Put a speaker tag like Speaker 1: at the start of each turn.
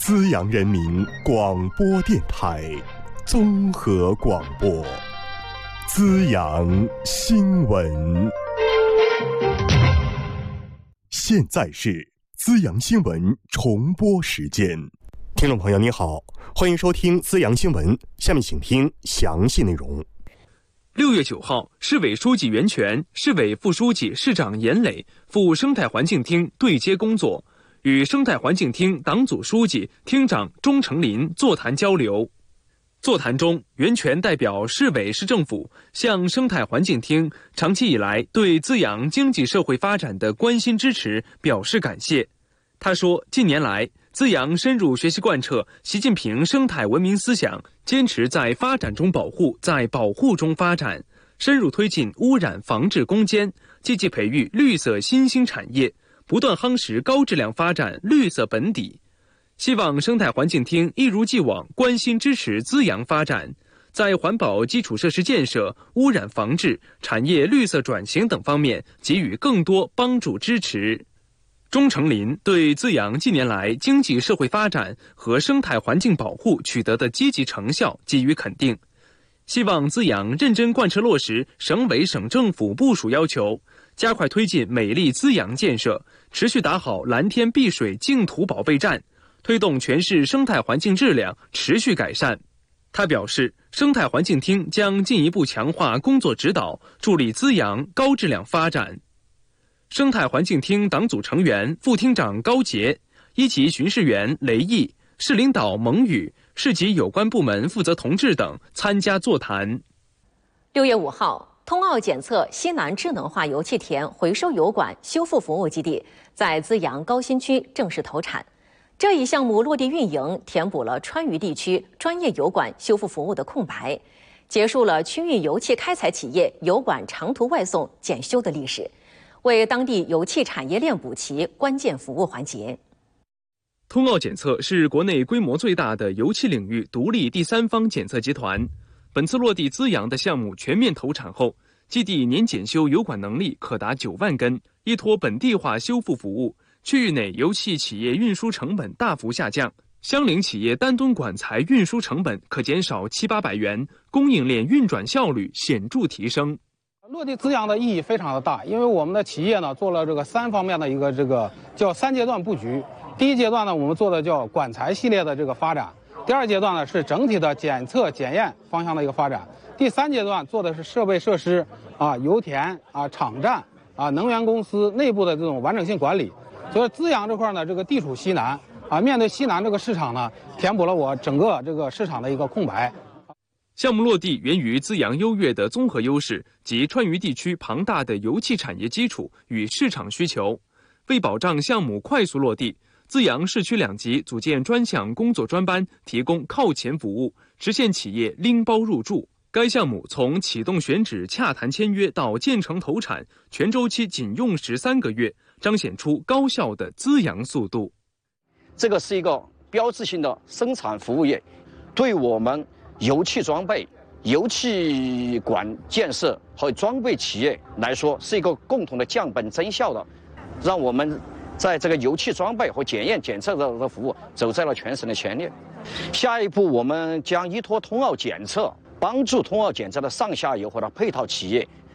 Speaker 1: 资阳人民广播电台综合广播，资阳新闻。现在是资阳新闻重播时间。听众朋友你好，欢迎收听资阳新闻，下面请听详细内容。
Speaker 2: 6月9号，市委书记袁泉、市委副书记、市长严磊赴生态环境厅对接工作，与生态环境厅党组书记、厅长钟成林座谈交流。座谈中，袁泉代表市委市政府向生态环境厅长期以来对资阳经济社会发展的关心支持表示感谢。他说，近年来，资阳深入学习贯彻习近平生态文明思想，坚持在发展中保护，在保护中发展，深入推进污染防治攻坚，积极培育绿色新兴产业，不断夯实高质量发展绿色本底。希望生态环境厅一如既往关心支持资阳发展，在环保基础设施建设、污染防治、产业绿色转型等方面给予更多帮助支持。钟成林对资阳近年来经济社会发展和生态环境保护取得的积极成效给予肯定，希望资阳认真贯彻落实省委省政府部署要求，加快推进美丽资阳建设，持续打好蓝天碧水净土保卫战，推动全市生态环境质量持续改善。他表示，生态环境厅将进一步强化工作指导，助力资阳高质量发展。生态环境厅党组成员、副厅长高杰、一级巡视员雷毅、市领导蒙宇、市级有关部门负责同志等参加座谈。
Speaker 3: 6月5号，通奥检测西南智能化油气田回收油管修复服务基地在资阳高新区正式投产。这一项目落地运营，填补了川渝地区专业油管修复服务的空白，结束了区域油气开采企业油管长途外送检修的历史，为当地油气产业链补齐关键服务环节。
Speaker 2: 通奥检测是国内规模最大的油气领域独立第三方检测集团。本次落地资阳的项目全面投产后，基地年检修油管能力可达9万根，依托本地化修复服务，区域内油气企业运输成本大幅下降，相邻企业单吨管材运输成本可减少700-800元，供应链运转效率显著提升。
Speaker 4: 落地资阳的意义非常的大，因为我们的企业呢做了这个3方面的一个叫3阶段布局。第一阶段呢，我们做的叫管材系列的这个发展；第2阶段呢是整体的检测检验方向的一个发展；第3阶段做的是设备设施油田厂站能源公司内部的这种完整性管理。所以资阳这块呢，这个地处西南面对西南这个市场呢，填补了我整个这个市场的一个空白。
Speaker 2: 项目落地源于资阳优越的综合优势及川渝地区庞大的油气产业基础与市场需求。为保障项目快速落地，资阳市区2级组建专项工作专班，提供靠前服务，实现企业拎包入驻。该项目从启动选址、洽谈签约到建成投产，全周期仅用13个月，彰显出高效的资阳速度。
Speaker 5: 这个是一个标志性的生产服务业，对我们油气装备、油气管建设和装备企业来说，是一个共同的降本增效的，让我们在这个油气装备和检验检测的服务走在了全省的前列。下一步，我们将依托通奥检测，帮助通奥检测的上下游和配套企业